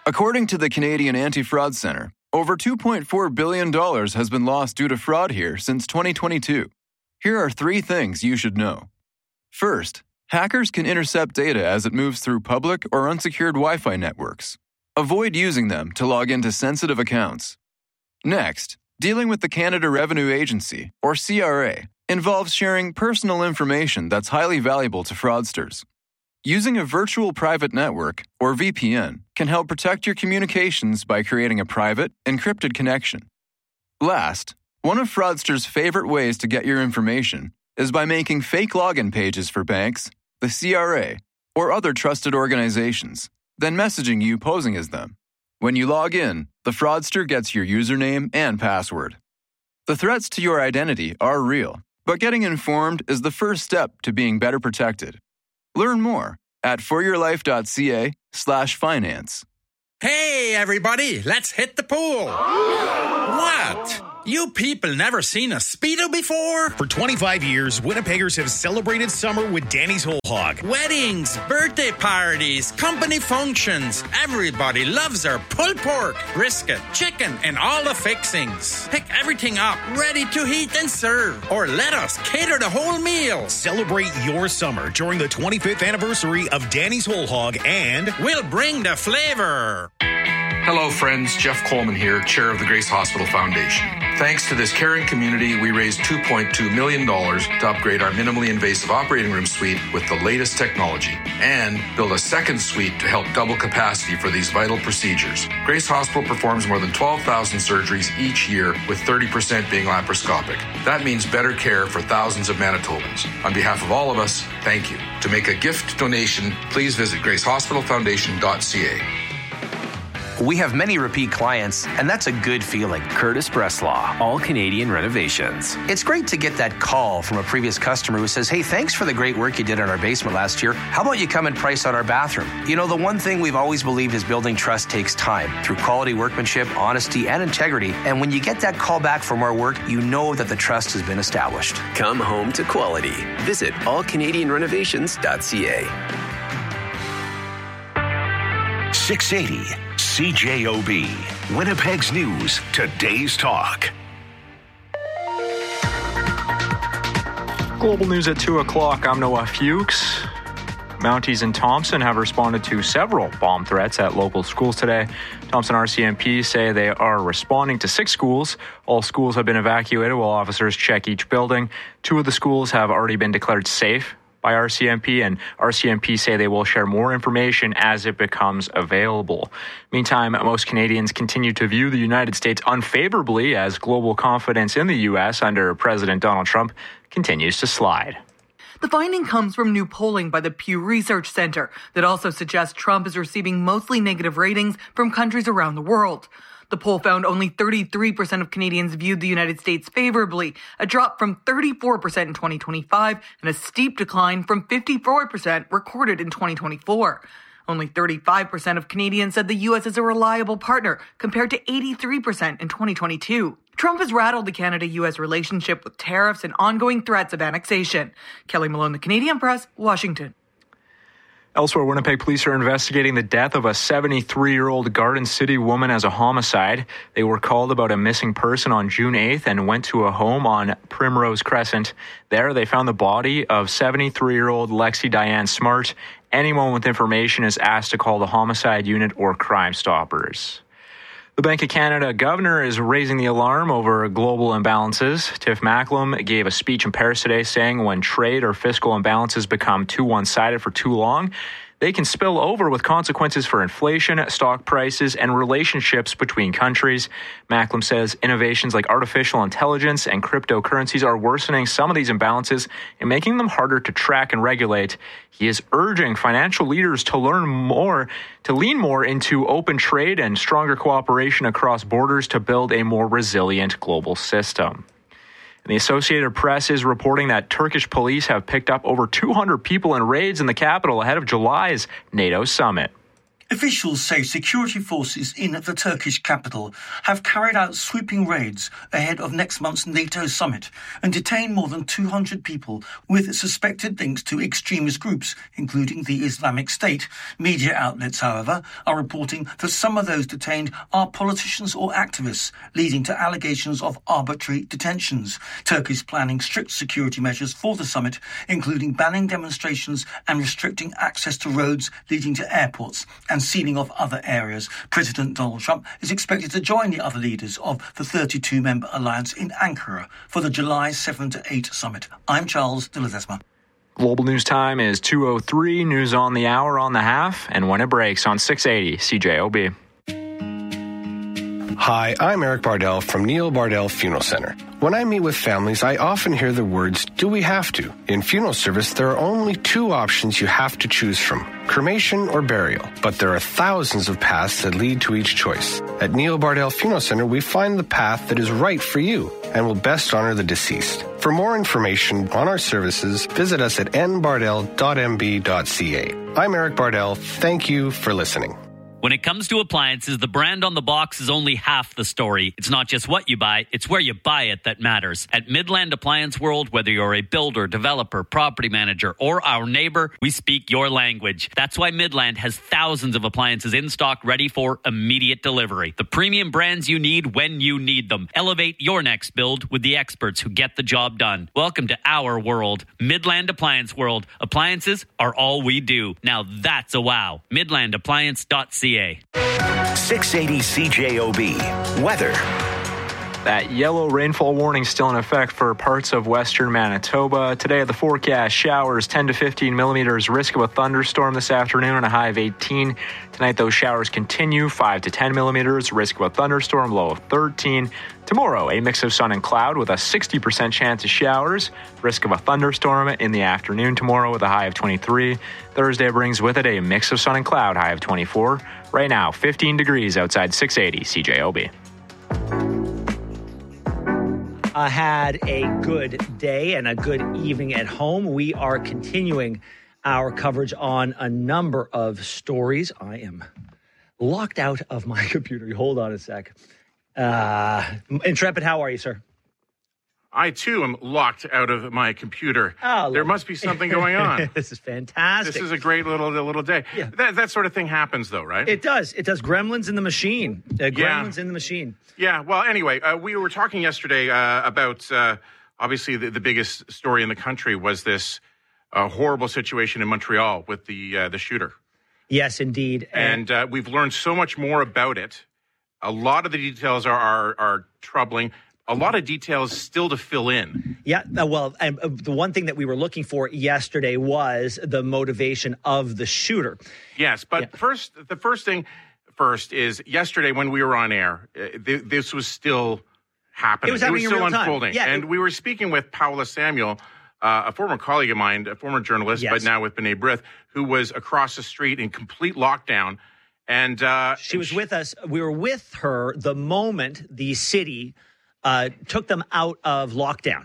According to the Canadian Anti-Fraud Centre, over $2.4 billion has been lost due to fraud here since 2022. Here are 3 things you should know. First, hackers can intercept data as it moves through public or unsecured Wi-Fi networks. Avoid using them to log into sensitive accounts. Next, dealing with the Canada Revenue Agency, or CRA, involves sharing personal information that's highly valuable to fraudsters. Using a virtual private network, or VPN, can help protect your communications by creating a private, encrypted connection. Last, one of fraudsters' favorite ways to get your information is by making fake login pages for banks, the CRA, or other trusted organizations, then messaging you posing as them. When you log in, the fraudster gets your username and password. The threats to your identity are real, but getting informed is the first step to being better protected. Learn more at foryourlife.ca/finance. Hey, everybody, let's hit the pool. What? You people never seen a Speedo before? For 25 years, Winnipeggers have celebrated summer with Danny's Whole Hog. Weddings, birthday parties, company functions. Everybody loves our pulled pork, brisket, chicken, and all the fixings. Pick everything up, ready to heat and serve. Or let us cater the whole meal. Celebrate your summer during the 25th anniversary of Danny's Whole Hog, and we'll bring the flavor. Hello, friends. Jeff Coleman here, chair of the Grace Hospital Foundation. Thanks to this caring community, we raised $2.2 million to upgrade our minimally invasive operating room suite with the latest technology and build a second suite to help double capacity for these vital procedures. Grace Hospital performs more than 12,000 surgeries each year, with 30% being laparoscopic. That means better care for thousands of Manitobans. On behalf of all of us, thank you. To make a gift donation, please visit gracehospitalfoundation.ca. We have many repeat clients, and that's a good feeling. Curtis Breslaw, All Canadian Renovations. It's great to get that call from a previous customer who says, hey, thanks for the great work you did on our basement last year. How about you come and price out our bathroom? You know, the one thing we've always believed is building trust takes time through quality workmanship, honesty, and integrity. And when you get that call back for more work, you know that the trust has been established. Come home to quality. Visit allcanadianrenovations.ca. 680 CJOB, Winnipeg's News, Today's Talk. Global news at 2 o'clock. I'm Noah Fuchs. Mounties and Thompson have responded to several bomb threats at local schools today. Thompson RCMP say they are responding to 6 schools. All schools have been evacuated while officers check each building. 2 of the schools have already been declared safe by RCMP, and RCMP say they will share more information as it becomes available. Meantime, most Canadians continue to view the United States unfavorably as global confidence in the U.S. under President Donald Trump continues to slide. The finding comes from new polling by the Pew Research Center that also suggests Trump is receiving mostly negative ratings from countries around the world. The poll found only 33% of Canadians viewed the United States favorably, a drop from 34% in 2025 and a steep decline from 54% recorded in 2024. Only 35% of Canadians said the U.S. is a reliable partner, compared to 83% in 2022. Trump has rattled the Canada-U.S. relationship with tariffs and ongoing threats of annexation. Kelly Malone, The Canadian Press, Washington. Elsewhere, Winnipeg police are investigating the death of a 73-year-old Garden City woman as a homicide. They were called about a missing person on June 8th and went to a home on Primrose Crescent. There, they found the body of 73-year-old Lexi Diane Smart. Anyone with information is asked to call the homicide unit or Crime Stoppers. The Bank of Canada governor is raising the alarm over global imbalances. Tiff Macklem gave a speech in Paris today saying when trade or fiscal imbalances become too one-sided for too long, they can spill over with consequences for inflation, stock prices, and relationships between countries. Macklem says innovations like artificial intelligence and cryptocurrencies are worsening some of these imbalances and making them harder to track and regulate. He is urging financial leaders to lean more into open trade and stronger cooperation across borders to build a more resilient global system. And the Associated Press is reporting that Turkish police have picked up over 200 people in raids in the capital ahead of July's NATO summit. Officials say security forces in the Turkish capital have carried out sweeping raids ahead of next month's NATO summit and detained more than 200 people with suspected links to extremist groups, including the Islamic State. Media outlets, however, are reporting that some of those detained are politicians or activists, leading to allegations of arbitrary detentions. Turkey is planning strict security measures for the summit, including banning demonstrations and restricting access to roads leading to airports and sealing off other areas. President Donald Trump is expected to join the other leaders of the 32-member alliance in Ankara for the July 7 to 8 summit. I'm Charles de Ledesma. Global news time is 2:03. News on the hour, on the half, and when it breaks on 680 CJOB. Hi, I'm Eric Bardell from Neil Bardell Funeral Center. When I meet with families, I often hear the words, do we have to? In funeral service, there are only two options you have to choose from, cremation or burial. But there are thousands of paths that lead to each choice. At Neil Bardell Funeral Center, we find the path that is right for you and will best honor the deceased. For more information on our services, visit us at nbardell.mb.ca. I'm Eric Bardell. Thank you for listening. When it comes to appliances, the brand on the box is only half the story. It's not just what you buy, it's where you buy it that matters. At Midland Appliance World, whether you're a builder, developer, property manager, or our neighbor, we speak your language. That's why Midland has thousands of appliances in stock ready for immediate delivery. The premium brands you need when you need them. Elevate your next build with the experts who get the job done. Welcome to our world, Midland Appliance World. Appliances are all we do. Now that's a wow. MidlandAppliance.ca. 680 CJOB. Weather. That yellow rainfall warning still in effect for parts of western Manitoba. Today, the forecast, showers 10 to 15 millimeters, risk of a thunderstorm this afternoon and a high of 18. Tonight, those showers continue, 5 to 10 millimeters, risk of a thunderstorm, low of 13. Tomorrow, a mix of sun and cloud with a 60% chance of showers, risk of a thunderstorm in the afternoon tomorrow with a high of 23. Thursday brings with it a mix of sun and cloud, high of 24. Right now, 15 degrees outside 680 CJOB. Had a good day and a good evening at home. We are continuing our coverage on a number of stories. I am locked out of my computer. Hold on a sec. Intrepid, how are you, sir? I, too, am locked out of my computer. Oh, there must be something going on. This is fantastic. This is a great little day. Yeah. That sort of thing happens, though, right? It does. It does. Gremlins in the machine. Gremlins in the machine. Yeah. Well, anyway, we were talking yesterday about, obviously, the biggest story in the country was this horrible situation in Montreal with the shooter. Yes, indeed. And we've learned so much more about it. A lot of the details are troubling. A lot of details still to fill in. Yeah, well, and the one thing that we were looking for yesterday was the motivation of the shooter. Yes, but the first thing is yesterday when we were on air, this was still happening. It was happening still in real time. Unfolding. Yeah, and we were speaking with Paula Samuel, a former colleague of mine, a former journalist, but now with B'nai B'rith, who was across the street in complete lockdown. And she was with us. We were with her the moment the city took them out of lockdown.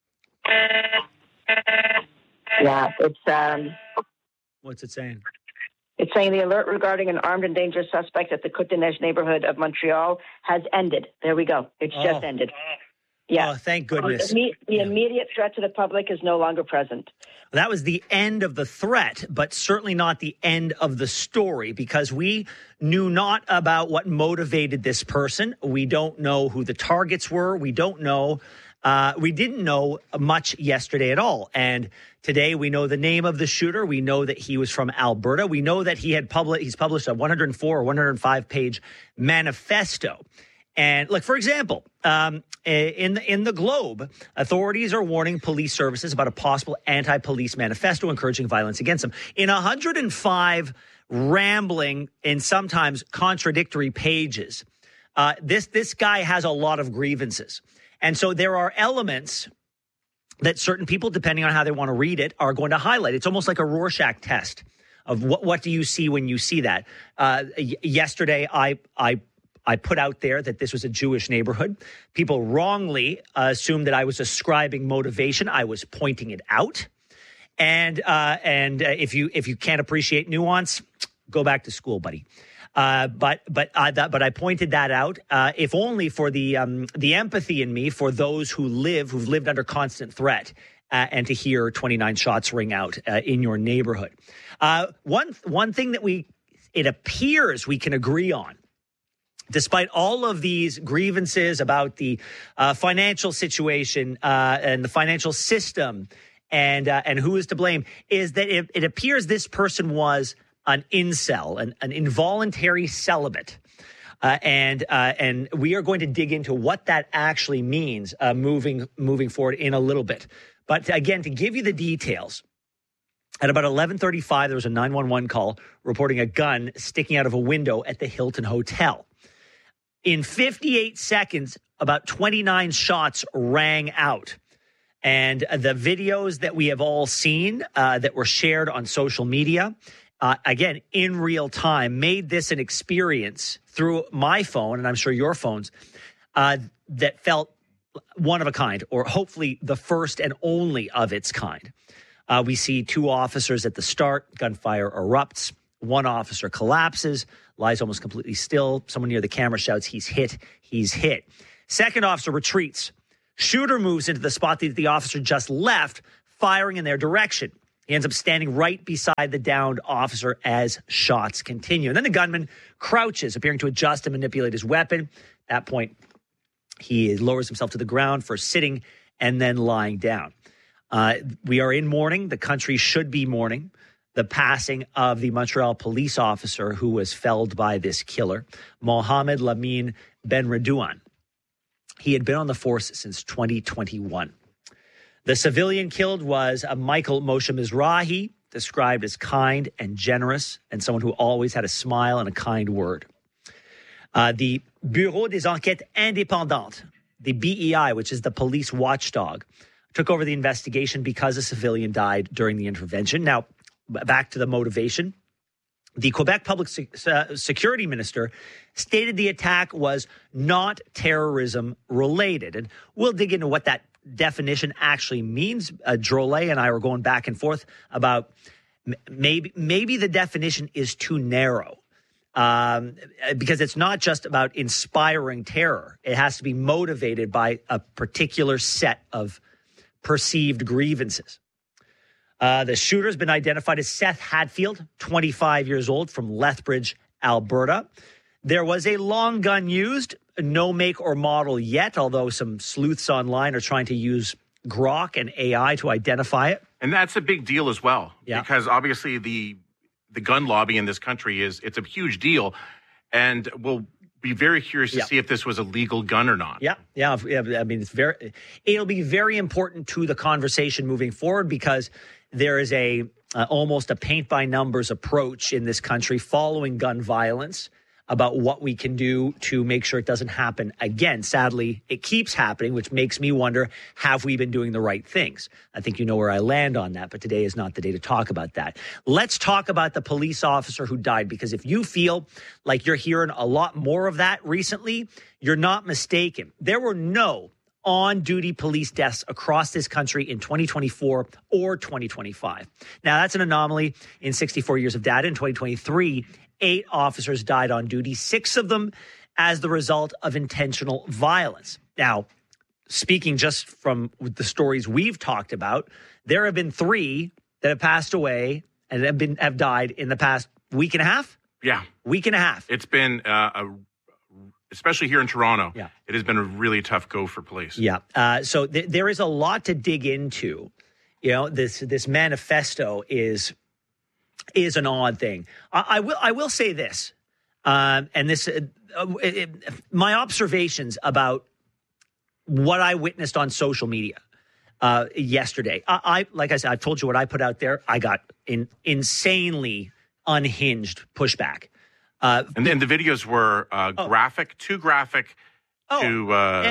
Yeah, it's what's it saying? It's saying the alert regarding an armed and dangerous suspect at the Côte-des-Neiges neighborhood of Montreal has ended. There we go. It's just ended. Yeah. Oh, thank goodness. The immediate threat to the public is no longer present. That was the end of the threat, but certainly not the end of the story, because we knew not about what motivated this person. We don't know who the targets were. We don't know. We didn't know much yesterday at all. And today we know the name of the shooter. We know that he was from Alberta. We know that he's published a 104 or 105-page manifesto. And like, for example, in the Globe, authorities are warning police services about a possible anti-police manifesto encouraging violence against them. In 105 rambling and sometimes contradictory pages, this guy has a lot of grievances. And so there are elements that certain people, depending on how they want to read it, are going to highlight. It's almost like a Rorschach test of what do you see when you see that. Yesterday, I put out there that this was a Jewish neighborhood. People wrongly assumed that I was ascribing motivation. I was pointing it out. And if you can't appreciate nuance, go back to school, buddy. But I pointed that out, if only for the empathy in me for those who've lived under constant threat, and to hear 29 shots ring out in your neighborhood. One thing that it appears we can agree on, despite all of these grievances about the financial situation and the financial system and who is to blame, is that it appears this person was an incel, an involuntary celibate. And we are going to dig into what that actually means moving forward in a little bit. But again, to give you the details, at about 11:35, there was a 911 call reporting a gun sticking out of a window at the Hilton Hotel. In 58 seconds, about 29 shots rang out. And the videos that we have all seen that were shared on social media, again, in real time, made this an experience through my phone, and I'm sure your phones, that felt one of a kind, or hopefully the first and only of its kind. We see two officers at the start. Gunfire erupts. One officer collapses, lies almost completely still. Someone near the camera shouts, "He's hit, he's hit." Second officer retreats. Shooter moves into the spot that the officer just left, firing in their direction. He ends up standing right beside the downed officer as shots continue. And then the gunman crouches, appearing to adjust and manipulate his weapon. At that point, he lowers himself to the ground for sitting and then lying down. We are in mourning. The country should be mourning the passing of the Montreal police officer who was felled by this killer, Mohamed Lamine Benredouane. He had been on the force since 2021. The civilian killed was Michael Moshe Mizrahi, described as kind and generous and someone who always had a smile and a kind word. The Bureau des Enquêtes Indépendantes, the BEI, which is the police watchdog, took over the investigation because a civilian died during the intervention. Now, back to the motivation. The Quebec Public Security Minister stated the attack was not terrorism related. And we'll dig into what that definition actually means. Drolet and I were going back and forth about maybe the definition is too narrow. Because it's not just about inspiring terror. It has to be motivated by a particular set of perceived grievances. The shooter has been identified as Seth Hadfield, 25 years old, from Lethbridge, Alberta. There was a long gun used, no make or model yet, although some sleuths online are trying to use Grok and AI to identify it. And that's a big deal as well, because obviously the gun lobby in this country it's a huge deal, and we'll be very curious to see if this was a legal gun or not. Yeah. I mean, it'll be very important to the conversation moving forward, because there is almost a paint by numbers approach in this country following gun violence about what we can do to make sure it doesn't happen again. Sadly, it keeps happening, which makes me wonder, have we been doing the right things? I think you know where I land on that, but today is not the day to talk about that. Let's talk about the police officer who died, because if you feel like you're hearing a lot more of that recently, you're not mistaken. There were no on-duty police deaths across this country in 2024 or 2025. Now, that's an anomaly in 64 years of data. In 2023, 8 officers died on duty, 6 of them as the result of intentional violence. Now, speaking just from the stories we've talked about, there have been 3 that have passed away and have died in the past week and a half. Yeah. Week and a half. It's been, especially here in Toronto, it has been a really tough go for police. Yeah. So there is a lot to dig into. You know, this manifesto is an odd thing. I will say this, and this my observations about what I witnessed on social media yesterday. Like I said, I've told you what I put out there. I got insanely unhinged pushback. And then the videos were graphic, too graphic. And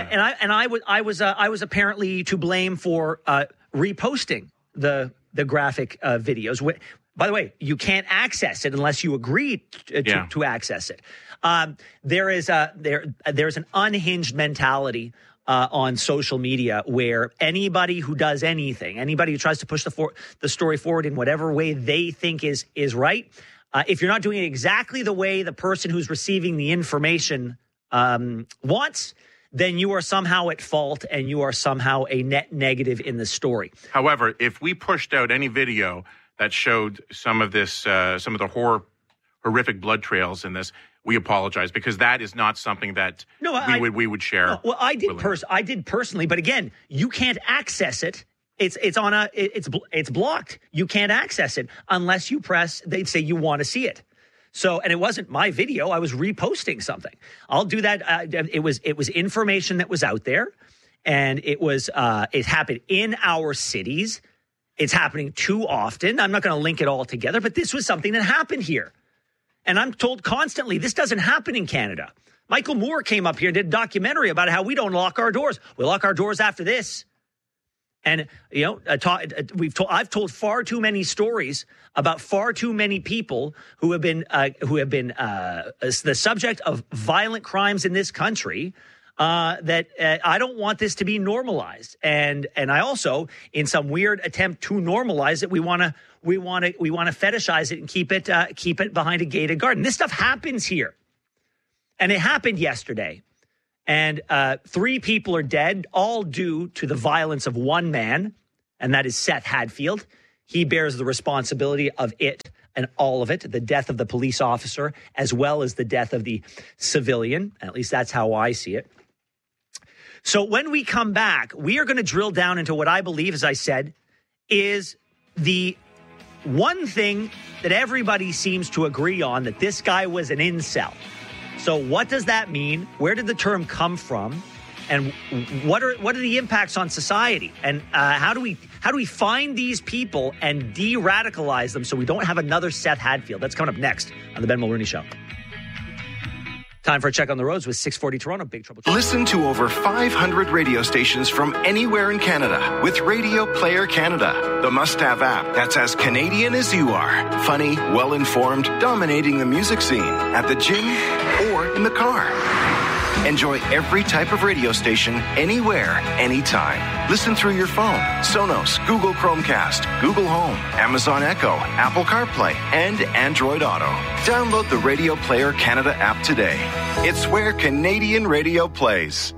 I was apparently to blame for reposting the graphic videos. By the way, you can't access it unless you agree to access it. There's an unhinged mentality on social media where anybody who does anything, anybody who tries to push the story forward in whatever way they think is right, If you're not doing it exactly the way the person who's receiving the information wants, then you are somehow at fault and you are somehow a net negative in the story. However, if we pushed out any video that showed some of this, some of the horrific blood trails in this, we apologize, because that is not something that we would share. No, well, I did personally, but again, you can't access it. It's blocked. You can't access it unless you press. They'd say you want to see it. So, and it wasn't my video. I was reposting something. I'll do that. It was information that was out there, and it happened in our cities. It's happening too often. I'm not going to link it all together, but this was something that happened here. And I'm told constantly, this doesn't happen in Canada. Michael Moore came up here and did a documentary about how we don't lock our doors. We lock our doors after this. And, I've told far too many stories about far too many people who have been the subject of violent crimes in this country, that I don't want this to be normalized. And I also, in some weird attempt to normalize it, we want to fetishize it and keep it behind a gated garden. This stuff happens here. And it happened yesterday. And 3 people are dead, all due to the violence of one man, and that is Seth Hadfield. He bears the responsibility of it and all of it, the death of the police officer, as well as the death of the civilian. At least that's how I see it. So when we come back, we are going to drill down into what I believe, as I said, is the one thing that everybody seems to agree on, that this guy was an incel. So what does that mean? Where did the term come from? And what are the impacts on society? And how do we find these people and de-radicalize them so we don't have another Seth Hadfield? That's coming up next on the Ben Mulroney Show. Time for a check on the roads with 640 Toronto. Big Trouble. Listen to over 500 radio stations from anywhere in Canada with Radio Player Canada, the must-have app that's as Canadian as you are. Funny, well-informed, dominating the music scene at the gym or in the car. Enjoy every type of radio station, anywhere, anytime. Listen through your phone, Sonos, Google Chromecast, Google Home, Amazon Echo, Apple CarPlay, and Android Auto. Download the Radio Player Canada app today. It's where Canadian radio plays.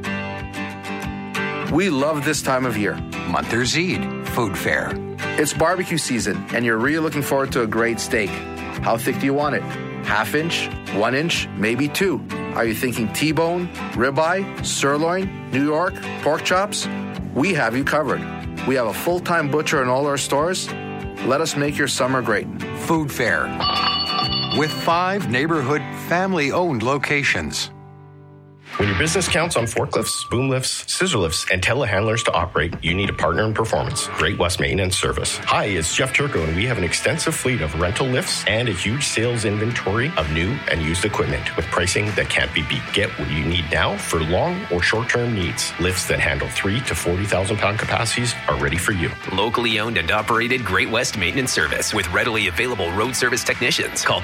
We love this time of year. Monthers Eid, food fair. It's barbecue season, and you're really looking forward to a great steak. How thick do you want it? 1/2 inch, 1 inch, maybe 2. Are you thinking T-bone, ribeye, sirloin, New York, pork chops? We have you covered. We have a full-time butcher in all our stores. Let us make your summer great. Food fair with 5 neighborhood family-owned locations. When your business counts on forklifts, boom lifts, scissor lifts, and telehandlers to operate, you need a partner in performance. Great West Maintenance Service. Hi, it's Jeff Turco, and we have an extensive fleet of rental lifts and a huge sales inventory of new and used equipment with pricing that can't be beat. Get what you need now for long or short-term needs. Lifts that handle 3 to 40,000 pound capacities are ready for you. Locally owned and operated Great West Maintenance Service with readily available road service technicians. Call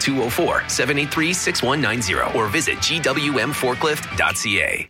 204-783-6190 or visit gwmforklift.ca.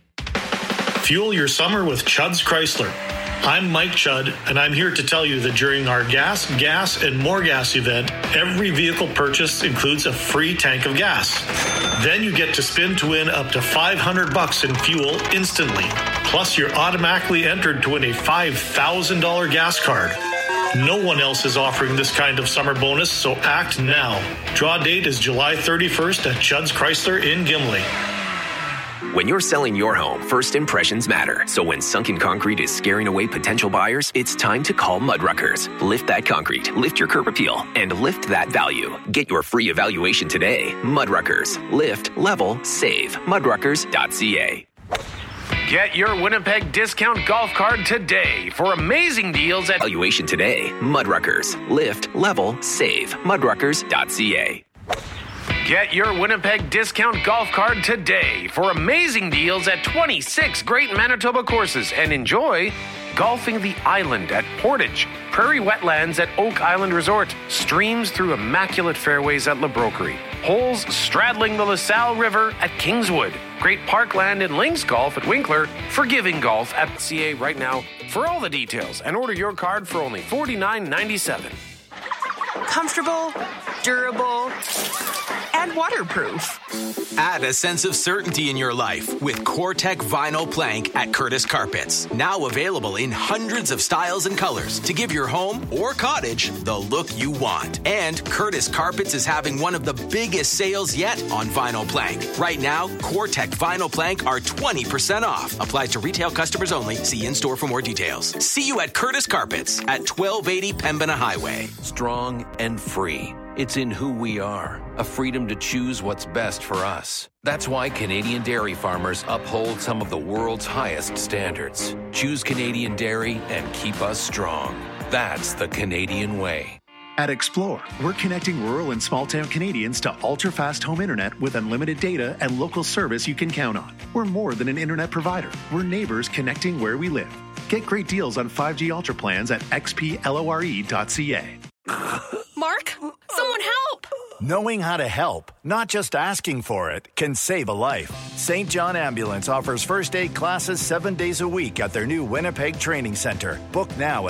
Fuel your summer with Chudd's Chrysler. I'm Mike Chudd, and I'm here to tell you that during our gas, and more gas event, every vehicle purchase includes a free tank of gas. Then you get to spin to win up to $500 in fuel instantly. Plus, you're automatically entered to win a $5,000 gas card. No one else is offering this kind of summer bonus, so act now. Draw date is July 31st at Chudd's Chrysler in Gimli. When you're selling your home, first impressions matter. So when sunken concrete is scaring away potential buyers, it's time to call Mudruckers. Lift that concrete, lift your curb appeal, and lift that value. Get your free evaluation today. Mudruckers. Lift, level, save. Mudruckers.ca. Get your Winnipeg discount golf card today for amazing deals at evaluation today. Mudruckers. Lift, level, save. Mudruckers.ca. Get your Winnipeg discount golf card today for amazing deals at 26 great Manitoba courses and enjoy golfing the island at Portage, prairie wetlands at Oak Island Resort, streams through immaculate fairways at La Broquerie, holes straddling the LaSalle River at Kingswood, great parkland and links golf at Winkler, forgiving golf at CA right now. For all the details and order your card for only $49.97. Comfortable? durable, and waterproof. Add a sense of certainty in your life with COREtec Vinyl Plank at Curtis Carpets. Now available in hundreds of styles and colors to give your home or cottage the look you want. And Curtis Carpets is having one of the biggest sales yet on vinyl plank. Right now, COREtec Vinyl Plank are 20% off. Applies to retail customers only. See in-store for more details. See you at Curtis Carpets at 1280 Pembina Highway. Strong and free. It's in who we are, a freedom to choose what's best for us. That's why Canadian dairy farmers uphold some of the world's highest standards. Choose Canadian dairy and keep us strong. That's the Canadian way. At Explore, we're connecting rural and small-town Canadians to ultra-fast home internet with unlimited data and local service you can count on. We're more than an internet provider. We're neighbors connecting where we live. Get great deals on 5G Ultra plans at xplore.ca. Mark, someone help! Knowing how to help, not just asking for it, can save a life. St. John Ambulance offers first aid classes 7 days a week at their new Winnipeg Training Center. Book now at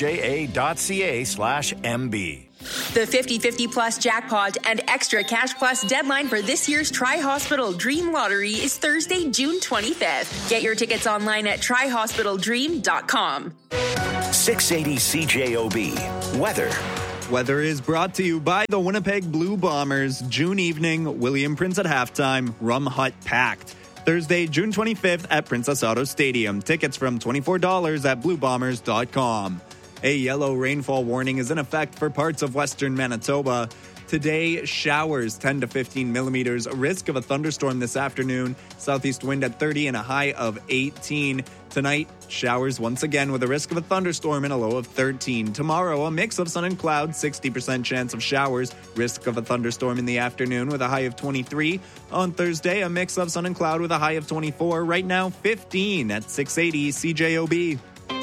sja.ca/MB. The 50/50 Plus Jackpot and Extra Cash Plus deadline for this year's Tri-Hospital Dream Lottery is Thursday, June 25th. Get your tickets online at trihospitaldream.com. 680 CJOB. Weather. Weather is brought to you by the Winnipeg Blue Bombers. June evening, William Prince at halftime, Rum Hut packed. Thursday, June 25th at Princess Auto Stadium. Tickets from $24 at bluebombers.com. A yellow rainfall warning is in effect for parts of western Manitoba. Today, showers 10 to 15 millimeters. A risk of a thunderstorm this afternoon. Southeast wind at 30 and a high of 18. Tonight, showers once again with a risk of a thunderstorm and a low of 13. Tomorrow, a mix of sun and clouds, 60% chance of showers. Risk of a thunderstorm in the afternoon with a high of 23. On Thursday, a mix of sun and cloud with a high of 24. Right now, 15 at 680 CJOB.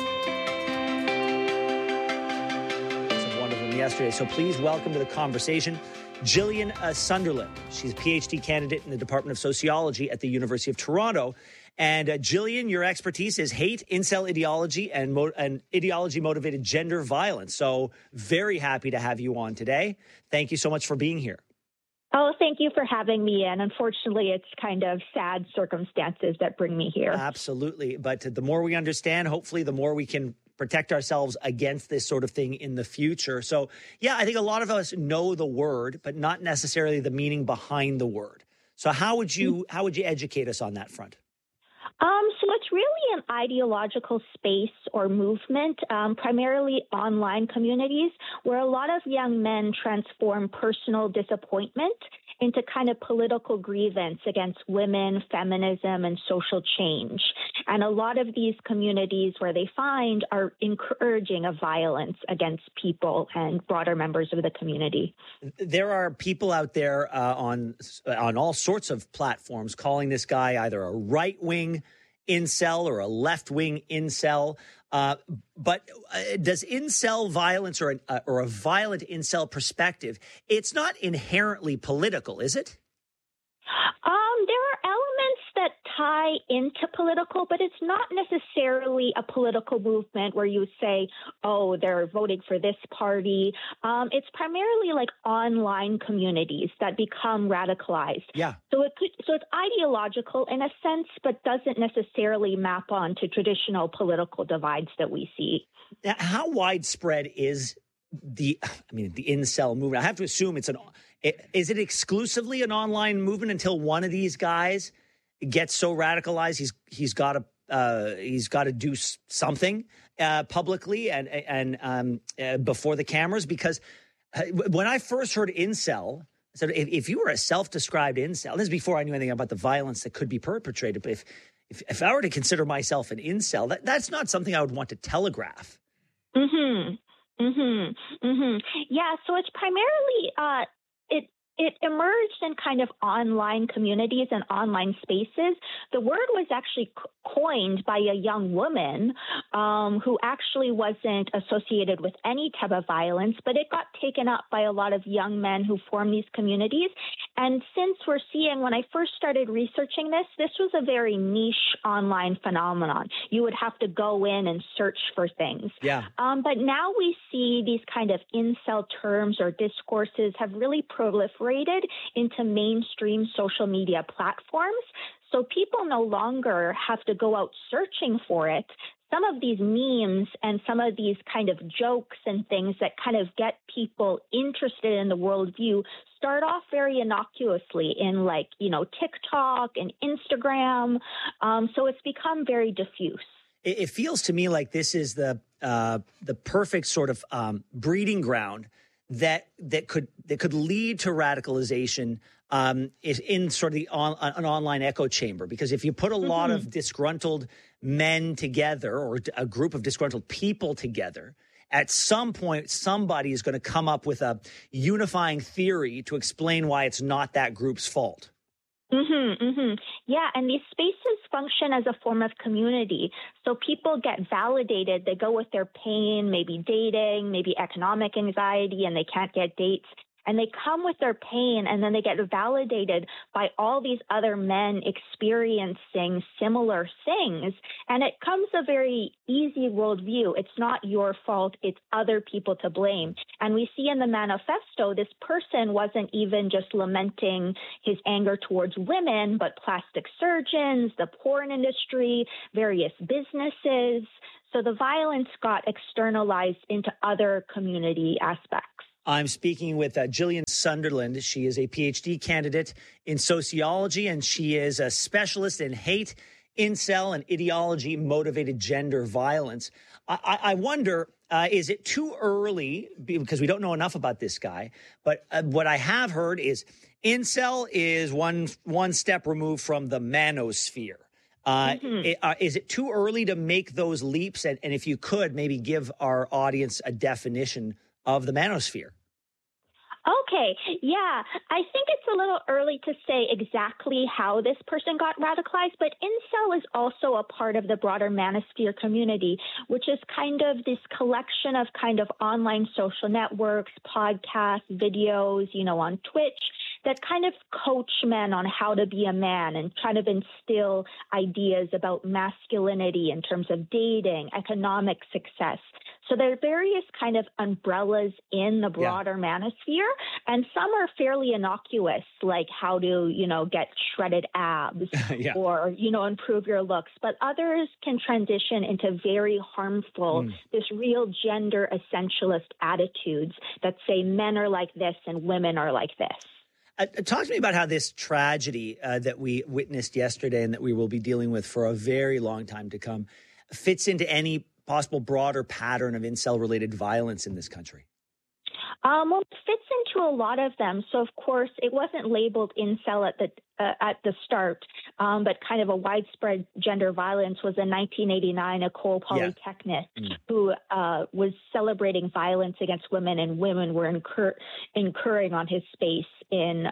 Yesterday. So please welcome to the conversation Jillian Sunderland. She's a PhD candidate in the Department of Sociology at the University of Toronto. And Jillian, your expertise is hate, incel ideology, and ideology-motivated gender violence. So very happy to have you on today. Thank you so much for being here. Oh, thank you for having me. And unfortunately, it's kind of sad circumstances that bring me here. Absolutely. But the more we understand, hopefully, the more we can protect ourselves against this sort of thing in the future. So, yeah, I think a lot of us know the word, but not necessarily the meaning behind the word. So how would you educate us on that front? So it's really an ideological space or movement, primarily online communities, where a lot of young men transform personal disappointment into kind of political grievance against women, feminism, and social change. And a lot of these communities where they find are encouraging of violence against people and broader members of the community. There are people out there on all sorts of platforms calling this guy either a right-wing incel or a left-wing incel. But does incel violence or a violent incel perspective, it's not inherently political, is it? There are elements that tie into political, but it's not necessarily a political movement where you say, oh, they're voting for this party. It's primarily like online communities that become radicalized. Yeah. So it's ideological in a sense, but doesn't necessarily map onto traditional political divides that we see. Now, how widespread is the incel movement? I have to assume is it exclusively an online movement until one of these guys gets so radicalized he's got to do something publicly and before the cameras? Because when I first heard incel, I said if you were a self-described incel, this is before I knew anything about the violence that could be perpetrated. But if I were to consider myself an incel, that's not something I would want to telegraph. Yeah, so it's primarily it emerged in kind of online communities and online spaces. The word was actually coined by a young woman who actually wasn't associated with any type of violence, but it got taken up by a lot of young men who form these communities. And since we're seeing, when I first started researching this was a very niche online phenomenon. You would have to go in and search for things. Yeah. But now we see these kind of incel terms or discourses have really proliferated into mainstream social media platforms. So people no longer have to go out searching for it. Some of these memes and some of these kind of jokes and things that kind of get people interested in the worldview start off very innocuously in TikTok and Instagram. So it's become very diffuse. It feels to me like this is the perfect sort of breeding ground that could lead to radicalization is in sort of an online echo chamber. Because if you put a lot of disgruntled men together or a group of disgruntled people together, at some point somebody is going to come up with a unifying theory to explain why it's not that group's fault. Yeah, and these spaces function as a form of community. So people get validated. They go with their pain, maybe dating, maybe economic anxiety, and they can't get dates. And they come with their pain, and then they get validated by all these other men experiencing similar things. And it comes a very easy worldview. It's not your fault. It's other people to blame. And we see in the manifesto, this person wasn't even just lamenting his anger towards women, but plastic surgeons, the porn industry, various businesses. So the violence got externalized into other community aspects. I'm speaking with Gillian Sunderland. She is a PhD candidate in sociology, and she is a specialist in hate, incel, and ideology-motivated gender violence. I wonder, is it too early, because we don't know enough about this guy, but what I have heard is incel is one step removed from the manosphere. Is it too early to make those leaps? And if you could, maybe give our audience a definition of the manosphere. Okay, yeah, I think it's a little early to say exactly how this person got radicalized, but incel is also a part of the broader manosphere community, which is kind of this collection of kind of online social networks, podcasts, videos, on Twitch, that kind of coach men on how to be a man and kind of instill ideas about masculinity in terms of dating, economic success. So there are various kind of umbrellas in the broader manosphere, and some are fairly innocuous, like how to, get shredded abs or, improve your looks. But others can transition into very harmful, this real gender essentialist attitudes that say men are like this and women are like this. Talk to me about how this tragedy that we witnessed yesterday and that we will be dealing with for a very long time to come fits into any possible broader pattern of incel-related violence in this country. Well, it fits into a lot of them. So, of course, it wasn't labeled incel at the start, but kind of a widespread gender violence was in 1989, Ecole Polytechnique, who was celebrating violence against women, and women were incurring on his space in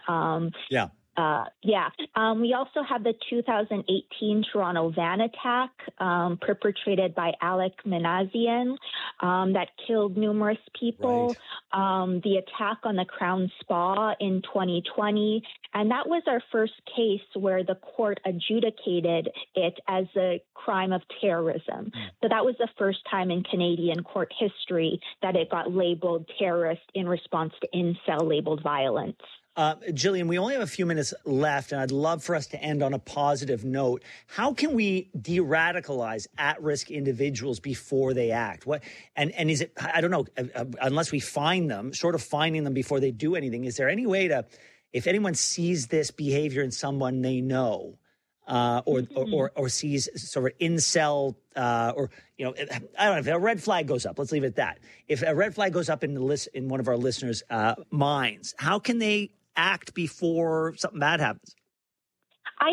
we also have the 2018 Toronto van attack perpetrated by Alek Minassian that killed numerous people. The attack on the Crown Spa in 2020. And that was our first case where the court adjudicated it as a crime of terrorism. So that was the first time in Canadian court history that it got labeled terrorist in response to incel-labeled violence. Gillian, we only have a few minutes left, and I'd love for us to end on a positive note. How can we de-radicalize at-risk individuals before they act? And is it, I don't know, unless we find them, short of finding them before they do anything, is there any way to, if anyone sees this behavior in someone they know, or sees sort of incel, or, I don't know, if a red flag goes up, let's leave it at that. If a red flag goes up in one of our listeners' minds, how can they act before something bad happens? I think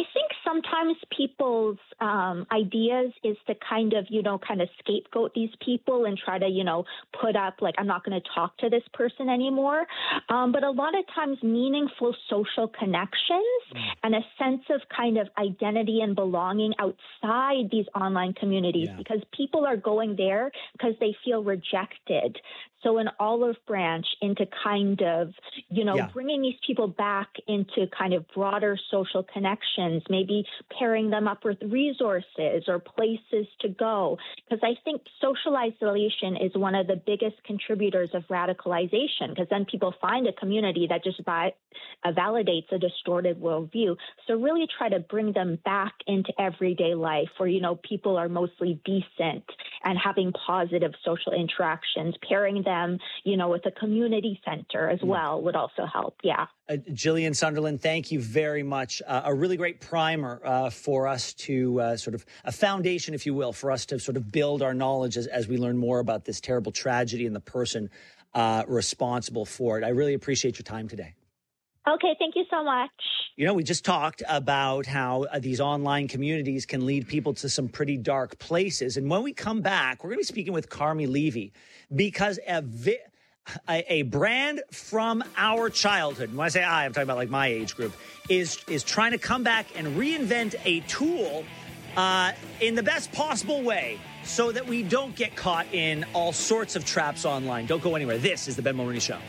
sometimes people's ideas is to kind of scapegoat these people and try to, put up like, I'm not going to talk to this person anymore. But a lot of times meaningful social connections and a sense of kind of identity and belonging outside these online communities, because people are going there because they feel rejected. So an olive branch into kind of, bringing these people back into kind of broader social connections, maybe pairing them up with resources or places to go. Because I think social isolation is one of the biggest contributors of radicalization, because then people find a community that just validates a distorted worldview. So really try to bring them back into everyday life where, people are mostly decent and having positive social interactions, pairing them, with a community center as well would also help. Yeah. Jillian Sunderland, thank you very much. A really great primer for us to sort of a foundation, if you will, for us to sort of build our knowledge as we learn more about this terrible tragedy and the person responsible for it. I really appreciate your time today. Okay, thank you so much. We just talked about how these online communities can lead people to some pretty dark places. And when we come back, we're going to be speaking with Carmi Levy, because a brand from our childhood, and when I say I'm talking about like my age group, is trying to come back and reinvent a tool in the best possible way so that we don't get caught in all sorts of traps online. Don't go anywhere. This is the Ben Mulroney Show.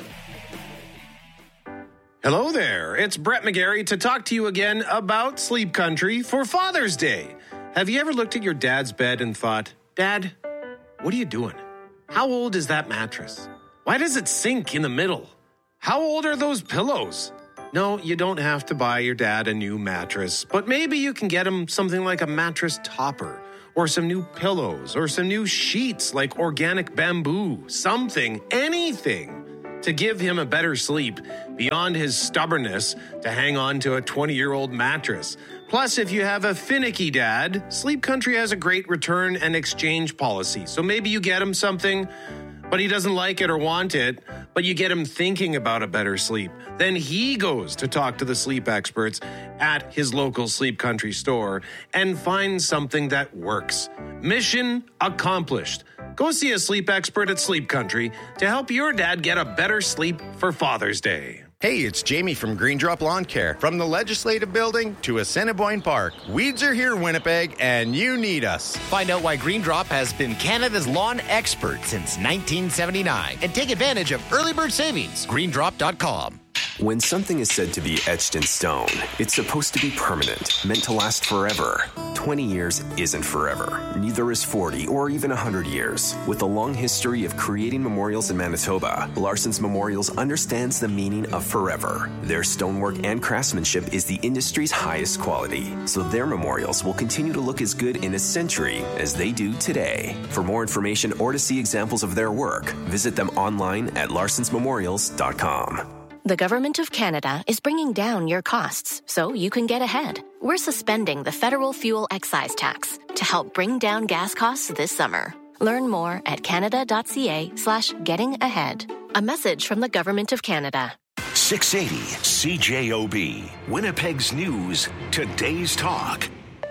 Hello there, it's Brett McGarry to talk to you again about Sleep Country for Father's Day. Have you ever looked at your dad's bed and thought, Dad, what are you doing? How old is that mattress? Why does it sink in the middle? How old are those pillows? No, you don't have to buy your dad a new mattress, but maybe you can get him something like a mattress topper, or some new pillows, or some new sheets like organic bamboo, something, anything to give him a better sleep beyond his stubbornness to hang on to a 20-year-old mattress. Plus, if you have a finicky dad, Sleep Country has a great return and exchange policy. So maybe you get him something, but he doesn't like it or want it, but you get him thinking about a better sleep. Then he goes to talk to the sleep experts at his local Sleep Country store and finds something that works. Mission accomplished. Go see a sleep expert at Sleep Country to help your dad get a better sleep for Father's Day. Hey, it's Jamie from Green Drop Lawn Care. From the Legislative Building to Assiniboine Park, weeds are here, Winnipeg, and you need us. Find out why Green Drop has been Canada's lawn expert since 1979 and take advantage of early bird savings. GreenDrop.com. When something is said to be etched in stone, it's supposed to be permanent, meant to last forever. 20 years isn't forever. Neither is 40 or even 100 years. With a long history of creating memorials in Manitoba, Larson's Memorials understands the meaning of forever. Their stonework and craftsmanship is the industry's highest quality, so their memorials will continue to look as good in a century as they do today. For more information or to see examples of their work, visit them online at larsonsmemorials.com. The Government of Canada is bringing down your costs so you can get ahead. We're suspending the federal fuel excise tax to help bring down gas costs this summer. Learn more at canada.ca/getting-ahead. A message from the Government of Canada. 680 CJOB, Winnipeg's News, Today's Talk.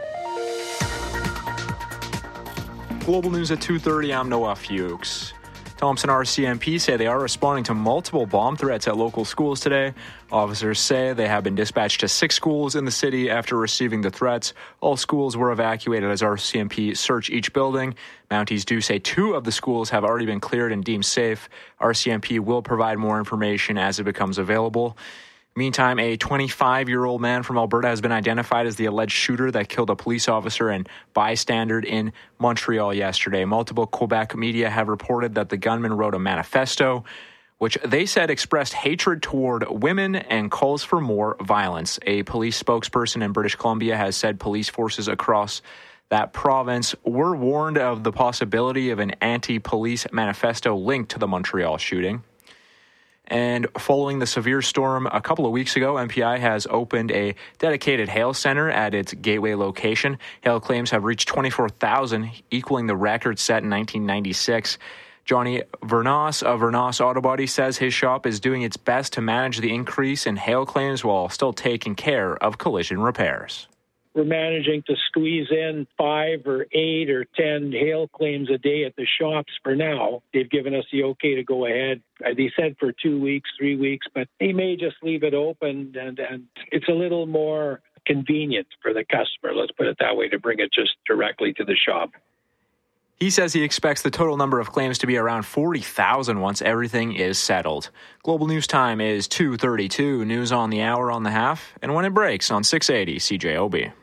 Global News at 2:30, I'm Noah Fuchs. Thompson RCMP say they are responding to multiple bomb threats at local schools today. Officers say they have been dispatched to 6 schools in the city after receiving the threats. All schools were evacuated as RCMP search each building. Mounties do say 2 of the schools have already been cleared and deemed safe. RCMP will provide more information as it becomes available. Meantime, a 25-year-old man from Alberta has been identified as the alleged shooter that killed a police officer and bystander in Montreal yesterday. Multiple Quebec media have reported that the gunman wrote a manifesto, which they said expressed hatred toward women and calls for more violence. A police spokesperson in British Columbia has said police forces across that province were warned of the possibility of an anti-police manifesto linked to the Montreal shooting. And following the severe storm a couple of weeks ago, MPI has opened a dedicated hail center at its Gateway location. Hail claims have reached 24,000, equaling the record set in 1996. Johnny Vernos of Vernos Auto Body says his shop is doing its best to manage the increase in hail claims while still taking care of collision repairs. we're managing to squeeze in 5 or 8 or 10 hail claims a day at the shops for now. They've given us the okay to go ahead. They said for 2 weeks, 3 weeks, but they may just leave it open, and it's a little more convenient for the customer, let's put it that way, to bring it just directly to the shop. He says he expects the total number of claims to be around 40,000 once everything is settled. Global News Time is 2:32. News on the hour, on the half, and when it breaks on 680 CJOB.